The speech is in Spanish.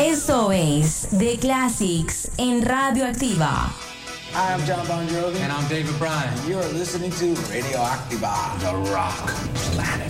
Esto es The Classics en Radioactiva. I'm John Bon Jovi. And I'm David Bryan. And you're listening to Radio Activa, the rock planet.